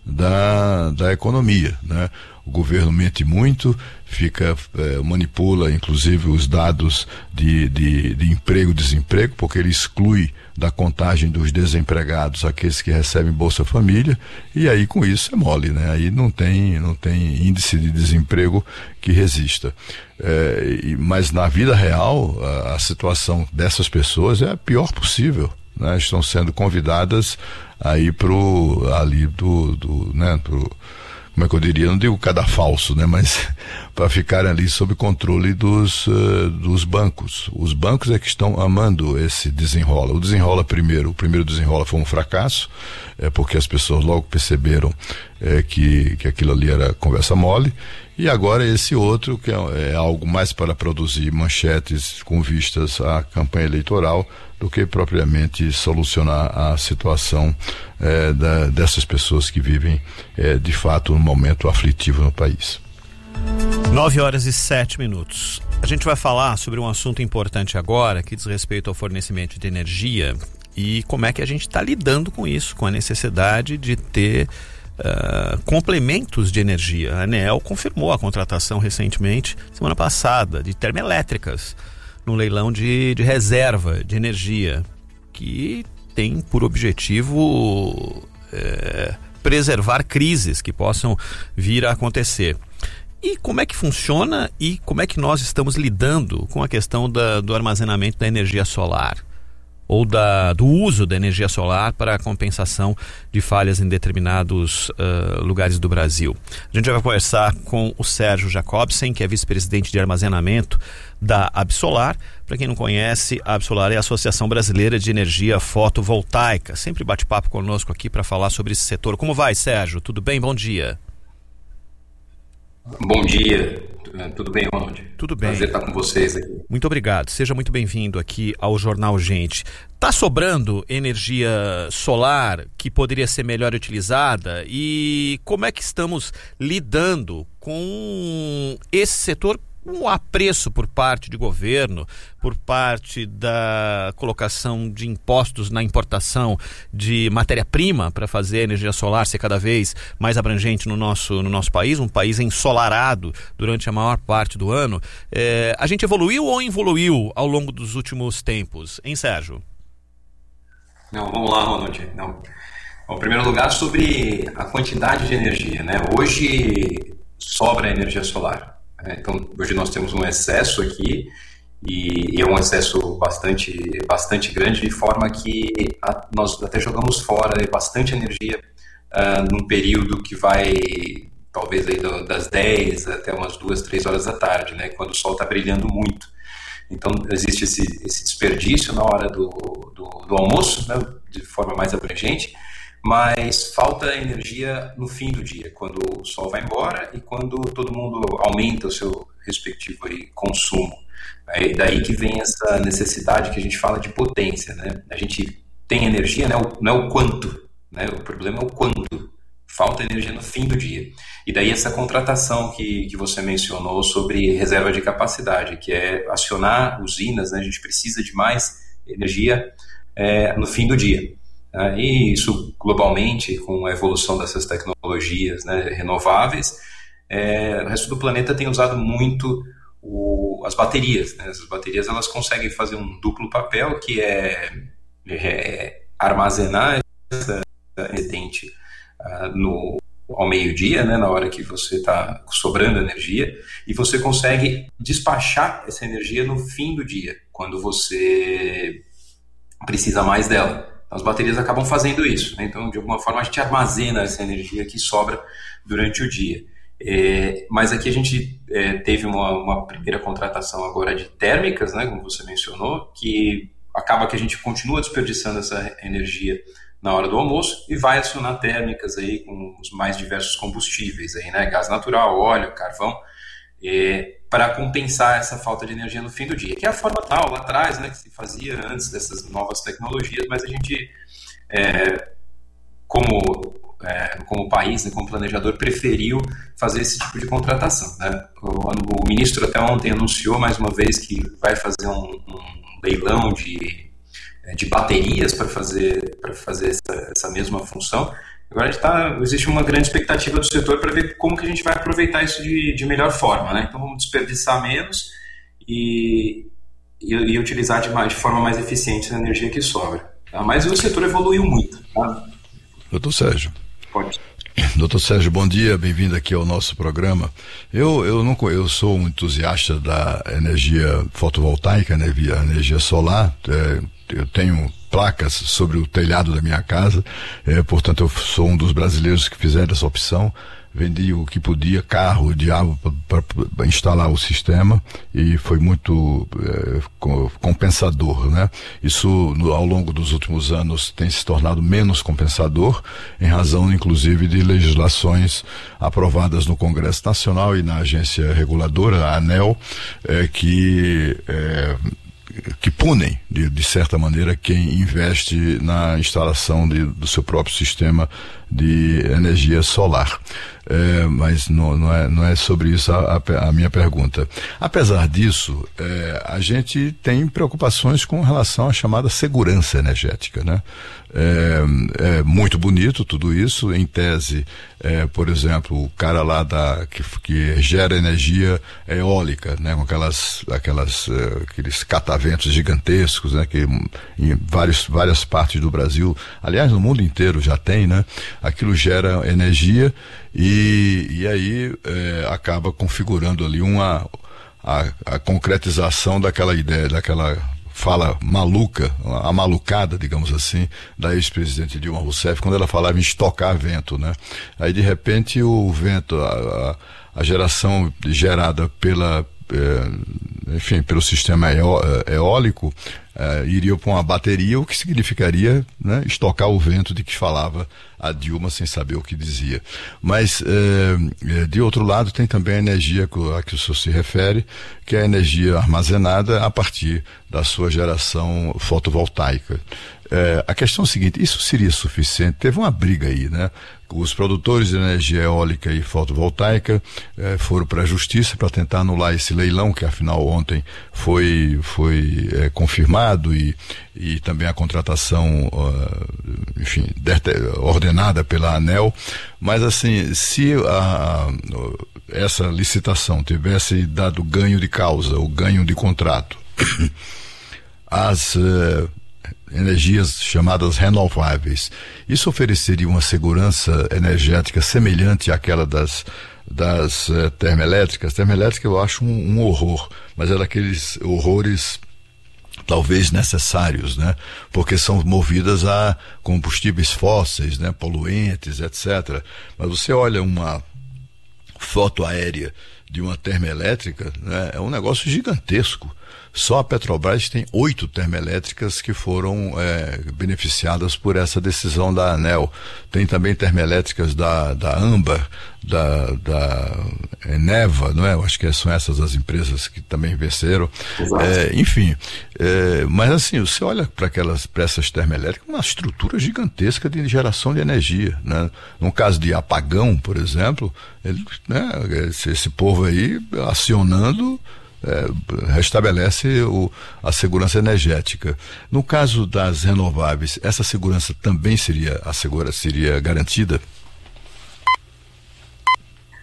da, da economia, né? O governo mente muito, fica, é, manipula inclusive os dados de, de, de emprego e desemprego, porque ele exclui da contagem dos desempregados aqueles que recebem Bolsa Família, e aí com isso é mole, né? Aí não tem, não tem índice de desemprego que resista. É, e, mas na vida real, a, a situação dessas pessoas é a pior possível, né? Estão sendo convidadas aí pro, ali do, do né, pro, como é que eu diria, não digo cadafalso, né, mas para ficarem ali sob controle dos, uh, dos bancos. Os bancos é que estão amando esse desenrola. O desenrola primeiro, o primeiro desenrola foi um fracasso, é, porque as pessoas logo perceberam é, que, que aquilo ali era conversa mole, e agora esse outro, que é, é algo mais para produzir manchetes com vistas à campanha eleitoral, do que propriamente solucionar a situação é, da, dessas pessoas que vivem é, de fato um momento aflitivo no país. nove horas e sete minutos. A gente vai falar sobre um assunto importante agora que diz respeito ao fornecimento de energia e como é que a gente está lidando com isso, com a necessidade de ter uh, complementos de energia. A ANEEL confirmou a contratação recentemente, semana passada, de termoelétricas no leilão de, de reserva de energia, que tem por objetivo é, preservar crises que possam vir a acontecer. E como é que funciona e como é que nós estamos lidando com a questão da, do armazenamento da energia solar? Ou da, do uso da energia solar para a compensação de falhas em determinados uh, lugares do Brasil. A gente vai conversar com o Sérgio Jacobsen, que é vice-presidente de armazenamento da Absolar. Para quem não conhece, a Absolar é a Associação Brasileira de Energia Fotovoltaica. Sempre bate papo conosco aqui para falar sobre esse setor. Como vai, Sérgio? Tudo bem? Bom dia. Bom dia, tudo bem, Ronald? Tudo bem. Prazer estar com vocês aqui. Muito obrigado, seja muito bem-vindo aqui ao Jornal Gente. Está sobrando energia solar que poderia ser melhor utilizada e como é que estamos lidando com esse setor, um apreço por parte de governo, por parte da colocação de impostos na importação de matéria-prima para fazer a energia solar ser cada vez mais abrangente no nosso, no nosso país, um país ensolarado durante a maior parte do ano. É, a gente evoluiu ou evoluiu ao longo dos últimos tempos, hein, Sérgio? Não, vamos lá, Ronald. Não. Bom, em primeiro lugar, sobre a quantidade de energia, né? Hoje sobra energia solar. Então, hoje nós temos um excesso aqui e, e é um excesso bastante, bastante grande, de forma que a, nós até jogamos fora bastante energia uh, num período que vai talvez aí do, das dez até umas duas, três horas da tarde, né, quando o sol está brilhando muito. Então, existe esse, esse desperdício na hora do, do, do almoço, né, de forma mais abrangente, mas falta energia no fim do dia, quando o sol vai embora e quando todo mundo aumenta o seu respectivo aí, consumo. É daí que vem essa necessidade que a gente fala de potência, né? A gente tem energia, não é o, não é o quanto, né? O problema é o quando. Falta energia no fim do dia. E daí essa contratação que, que você mencionou sobre reserva de capacidade, que é acionar usinas, né? A gente precisa de mais energia é, no fim do dia. Uh, e isso globalmente, com a evolução dessas tecnologias, né, renováveis, é, o resto do planeta tem usado muito o, o, as baterias, né? Essas baterias elas conseguem fazer um duplo papel, que é, é armazenar essa excedente uh, no, ao meio-dia, né? Na hora que você está sobrando energia, e você consegue despachar essa energia no fim do dia, quando você precisa mais dela. As baterias acabam fazendo isso, né? Então, de alguma forma, a gente armazena essa energia que sobra durante o dia. É, mas aqui a gente é, teve uma, uma primeira contratação agora de térmicas, né, como você mencionou, que acaba que a gente continua desperdiçando essa energia na hora do almoço e vai acionar térmicas aí com os mais diversos combustíveis, aí, né, gás natural, óleo, carvão, é, para compensar essa falta de energia no fim do dia, que é a forma tal lá atrás, né, que se fazia antes dessas novas tecnologias, mas a gente, é, como, é, como país, né, como planejador, preferiu fazer esse tipo de contratação, né? O, o ministro até ontem anunciou mais uma vez que vai fazer um, um leilão de, de baterias para fazer, para fazer essa, essa mesma função. Agora a gente tá, existe uma grande expectativa do setor para ver como que a gente vai aproveitar isso de, de melhor forma, né? Então vamos desperdiçar menos e, e, e utilizar de, mais, de forma mais eficiente a energia que sobra. Tá? Mas o setor evoluiu muito. Tá? Doutor Sérgio. Pode. Doutor Sérgio, bom dia, bem-vindo aqui ao nosso programa. Eu, eu, não, eu sou um entusiasta da energia fotovoltaica, né, via energia solar. É, eu tenho placas sobre o telhado da minha casa, é, portanto eu sou um dos brasileiros que fizeram essa opção. Vendi o que podia, carro, diabo, para instalar o sistema, e foi muito é, compensador, né? Isso, no, ao longo dos últimos anos, tem se tornado menos compensador, em razão, inclusive, de legislações aprovadas no Congresso Nacional e na agência reguladora, a ANEEL, é, que... É, que punem, de, de certa maneira, quem investe na instalação de, do seu próprio sistema de energia solar. É, mas não, não, é, não é sobre isso a, a, a minha pergunta. Apesar disso, é, a gente tem preocupações com relação à chamada segurança energética, né? É, é muito bonito tudo isso, em tese, é, por exemplo, o cara lá da, que, que gera energia eólica, né, com aquelas, aquelas, uh, aqueles cataventos gigantescos, né, que em vários, várias partes do Brasil, aliás, no mundo inteiro já tem, né, aquilo gera energia e, e aí é, acaba configurando ali uma, a, a concretização daquela ideia, daquela fala maluca, a malucada, digamos assim, da ex-presidente Dilma Rousseff, quando ela falava em estocar vento, né? Aí, de repente, o vento, a, a, a geração gerada pela, é, enfim, pelo sistema eó, eólico, é, iria para uma bateria, o que significaria, né, estocar o vento de que falava a Dilma sem saber o que dizia. Mas, é, de outro lado, tem também a energia a que o senhor se refere, que é a energia armazenada a partir da sua geração fotovoltaica. É, a questão é a seguinte, isso seria suficiente? Teve uma briga aí, né? Os produtores de energia eólica e fotovoltaica eh, foram para a justiça para tentar anular esse leilão, que afinal ontem foi, foi eh, confirmado, e, e também a contratação, uh, enfim, ordenada pela ANEEL. Mas assim, se a, a, essa licitação tivesse dado ganho de causa, ou ganho de contrato, as... Uh, energias chamadas renováveis, isso ofereceria uma segurança energética semelhante àquela das, das uh, termoelétricas. Termoelétrica eu acho um, um horror, mas é daqueles horrores talvez necessários, né? Porque são movidas a combustíveis fósseis, né? Poluentes, etcétera. Mas você olha uma foto aérea de uma termoelétrica, né? É um negócio gigantesco. Só a Petrobras tem oito termoelétricas que foram é, beneficiadas por essa decisão da ANEEL. Tem também termoelétricas da, da Âmbar, da, da Eneva, não é? Eu acho que são essas as empresas que também venceram. É, enfim, é, mas assim, você olha para aquelas, para essas termoelétricas, uma estrutura gigantesca de geração de energia, né? No caso de apagão, por exemplo, ele, né, esse, esse povo aí acionando, É, restabelece o, a segurança energética. No caso das renováveis, essa segurança também seria, a segura, seria garantida?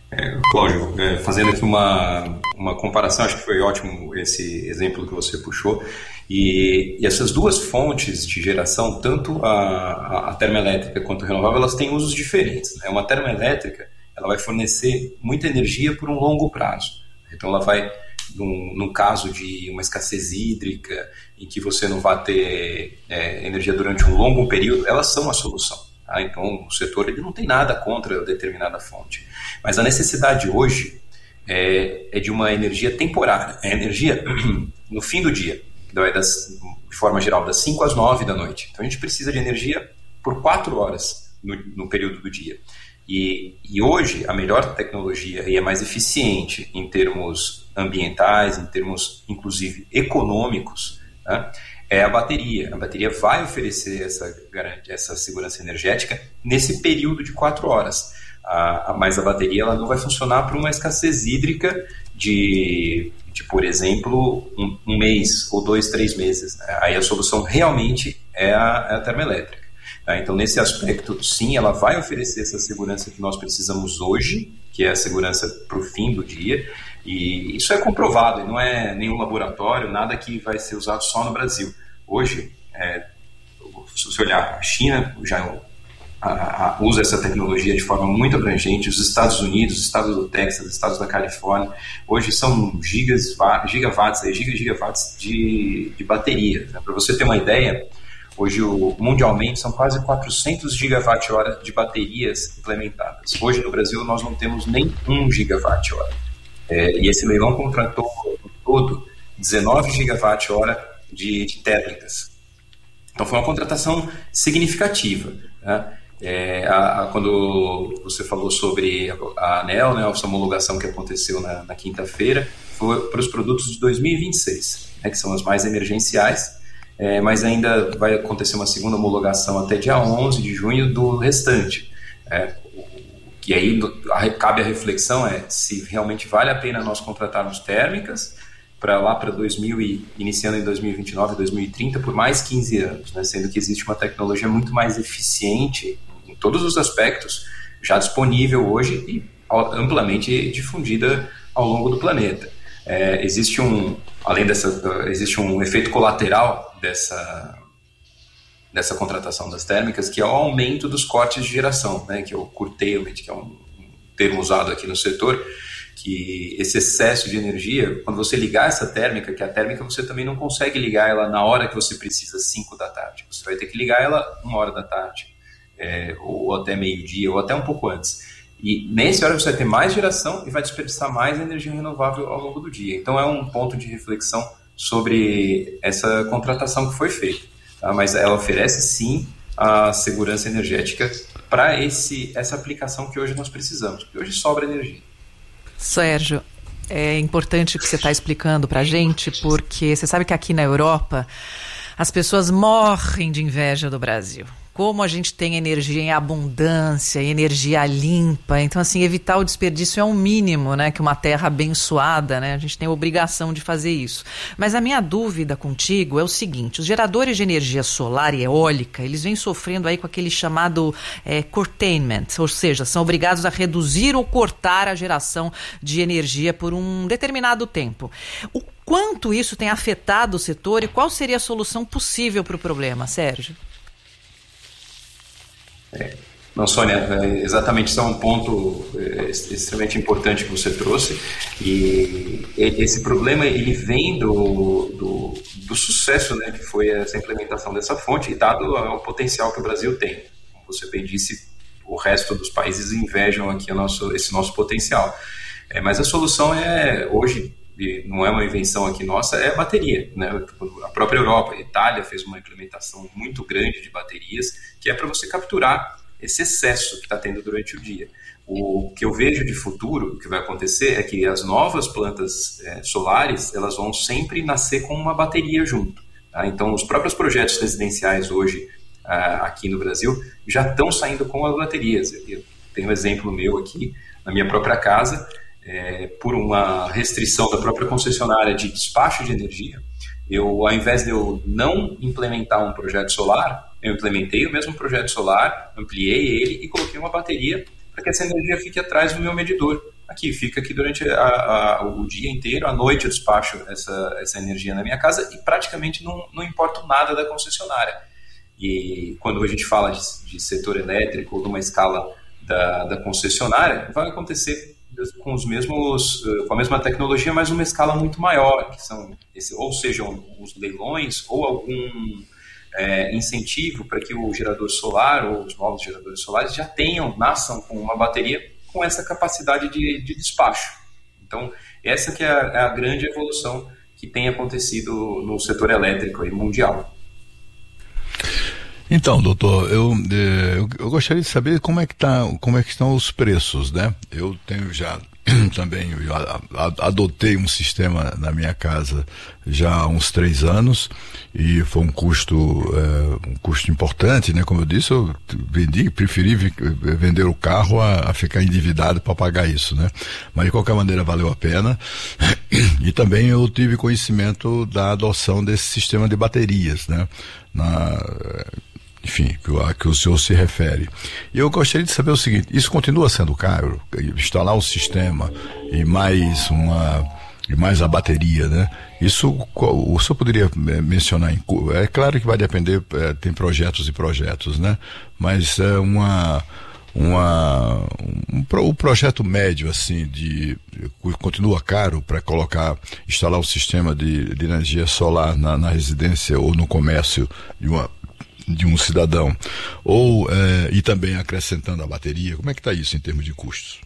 É, Cláudio, é, fazendo aqui uma, uma comparação, acho que foi ótimo esse exemplo que você puxou, e, e essas duas fontes de geração, tanto a, a termoelétrica quanto a renovável, elas têm usos diferentes, né? Uma termoelétrica, ela vai fornecer muita energia por um longo prazo, então ela vai, num, num caso de uma escassez hídrica, em que você não vai ter é, energia durante um longo período, elas são a solução. Ah, então, o setor ele não tem nada contra determinada fonte. Mas a necessidade hoje é, é de uma energia temporária. É energia no fim do dia, das, de forma geral, das cinco às nove da noite. Então, a gente precisa de energia por quatro horas no, no período do dia. E, e hoje, a melhor tecnologia e é mais eficiente em termos ambientais, em termos, inclusive, econômicos, né? É a bateria. A bateria vai oferecer essa, essa segurança energética nesse período de quatro horas. A, a, mas a bateria ela não vai funcionar para uma escassez hídrica de, de por exemplo, um, um mês ou dois, três meses. Né? Aí a solução realmente é a, é a termoelétrica. Tá? Então, nesse aspecto, sim, ela vai oferecer essa segurança que nós precisamos hoje, que é a segurança para o fim do dia. E isso é comprovado, não é nenhum laboratório, nada que vai ser usado só no Brasil. Hoje, é, se você olhar, a China já a, a, usa essa tecnologia de forma muito abrangente, os Estados Unidos, os estados do Texas, os estados da Califórnia, hoje são gigas, gigawatts, giga, gigawatts de, de bateria. Né? Para você ter uma ideia, hoje o, mundialmente são quase quatrocentos gigawatt-hora de baterias implementadas. Hoje no Brasil nós não temos nem um gigawatt-hora. É, e esse leilão contratou no todo dezenove gigawatt-hora de, de térmicas. Então foi uma contratação significativa. Né? É, a, a, quando você falou sobre a, a ANEEL, né, essa homologação que aconteceu na, na quinta-feira, foi para os produtos de dois mil e vinte e seis, né, que são as mais emergenciais, é, mas ainda vai acontecer uma segunda homologação até dia onze de junho do restante. É, E aí a, cabe a reflexão é se realmente vale a pena nós contratarmos térmicas para lá para dois mil e iniciando em dois mil e vinte e nove, dois mil e trinta por mais quinze anos, né? Sendo que existe uma tecnologia muito mais eficiente em todos os aspectos, já disponível hoje e amplamente difundida ao longo do planeta. É, existe um, além dessa, existe um efeito colateral dessa dessa contratação das térmicas, que é o aumento dos cortes de geração, né, que é o curtailment, que é um termo usado aqui no setor, que esse excesso de energia, quando você ligar essa térmica, que a térmica você também não consegue ligar ela na hora que você precisa, cinco da tarde, você vai ter que ligar ela uma hora da tarde, é, ou até meio-dia, ou até um pouco antes. E nesse hora você vai ter mais geração e vai desperdiçar mais energia renovável ao longo do dia. Então é um ponto de reflexão sobre essa contratação que foi feita. Tá, mas ela oferece sim a segurança energética para essa aplicação que hoje nós precisamos, porque hoje sobra energia. Sérgio, é importante o que você está explicando para a gente, porque você sabe que aqui na Europa as pessoas morrem de inveja do Brasil. Como a gente tem energia em abundância, energia limpa, então assim, evitar o desperdício é um mínimo, né, que uma terra abençoada, né, a gente tem a obrigação de fazer isso. Mas a minha dúvida contigo é o seguinte, os geradores de energia solar e eólica, eles vêm sofrendo aí com aquele chamado é, curtailment, ou seja, são obrigados a reduzir ou cortar a geração de energia por um determinado tempo. O quanto isso tem afetado o setor e qual seria a solução possível para o problema, Sérgio? É, não, Sônia, é, exatamente, isso é um ponto é, extremamente importante que você trouxe, e esse problema ele vem do, do, do sucesso, né, que foi essa implementação dessa fonte, e dado o potencial que o Brasil tem. Como você bem disse, o resto dos países invejam aqui o nosso, esse nosso potencial. É, mas a solução é, hoje, não é uma invenção aqui nossa, é a bateria, né? A própria Europa, a Itália fez uma implementação muito grande de baterias, que é para você capturar esse excesso que está tendo durante o dia. O que eu vejo de futuro, o que vai acontecer é que as novas plantas é, solares, elas vão sempre nascer com uma bateria junto. Tá? Então, os próprios projetos residenciais hoje, ah, aqui no Brasil, já estão saindo com as baterias. Eu tenho um exemplo meu aqui, na minha própria casa, É, por uma restrição da própria concessionária de despacho de energia, eu, ao invés de eu não implementar um projeto solar, eu implementei o mesmo projeto solar, ampliei ele e coloquei uma bateria para que essa energia fique atrás do meu medidor. aqui, fica aqui durante a, a, o dia inteiro, à noite eu despacho essa, essa energia na minha casa e praticamente não, não importa nada da concessionária. E quando a gente fala de, de setor elétrico ou de uma escala da, da concessionária, vai acontecer com os mesmos, com a mesma tecnologia, mas uma escala muito maior, que são esse, ou sejam os leilões ou algum é, incentivo para que o gerador solar ou os novos geradores solares já tenham, nasçam com uma bateria com essa capacidade de, de despacho. Então, essa que é a, é a grande evolução que tem acontecido no setor elétrico aí, mundial. Então, doutor, eu, eu, eu gostaria de saber como é que tá, como é que estão os preços, né? Eu tenho já também, eu adotei um sistema na minha casa já há uns três anos e foi um custo, é, um custo importante, né? Como eu disse, eu vendi, preferi vender o carro a, a ficar endividado para pagar isso, né? Mas de qualquer maneira valeu a pena. E também eu tive conhecimento da adoção desse sistema de baterias, né? Na enfim, que o, a que o senhor se refere. E eu gostaria de saber o seguinte, isso continua sendo caro? Instalar o sistema e mais uma, e mais a bateria, né? Isso, o senhor poderia mencionar, em, é claro que vai depender, é, tem projetos e projetos, né? Mas é uma, uma, um, o projeto médio, assim, de, continua caro para colocar, instalar o sistema de, de energia solar na, na residência ou no comércio de uma de um cidadão, ou é, e também acrescentando a bateria, como é que está isso em termos de custos?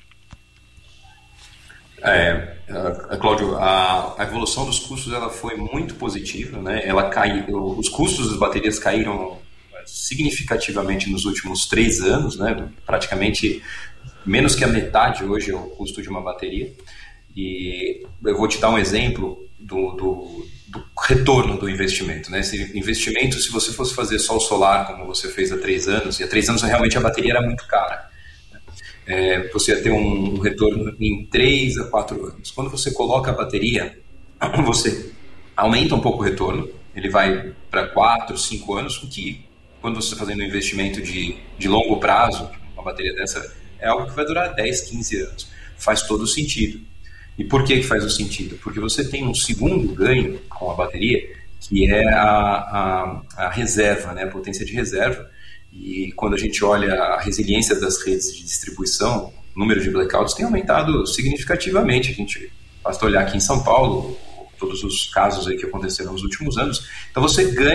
É, Cláudio, a, a evolução dos custos ela foi muito positiva, né? Ela caiu, os custos das baterias caíram significativamente nos últimos três anos, né? Praticamente menos que a metade hoje é o custo de uma bateria. E eu vou te dar um exemplo do, do do retorno do investimento, né? Esse investimento, se você fosse fazer só o solar, como você fez há três anos, e há três anos realmente a bateria era muito cara, é, você ia ter um, um retorno em três a quatro anos. Quando você coloca a bateria, você aumenta um pouco o retorno, ele vai para quatro, cinco anos, o que, quando você está fazendo um investimento de, de longo prazo, uma bateria dessa, é algo que vai durar dez, quinze anos. Faz todo o sentido. E por que que faz o sentido? Porque você tem um segundo ganho com a bateria, que é a, a, a reserva, né? A potência de reserva. E quando a gente olha a resiliência das redes de distribuição, o número de blackouts tem aumentado significativamente. A gente basta olhar aqui em São Paulo, todos os casos aí que aconteceram nos últimos anos. Então você ganha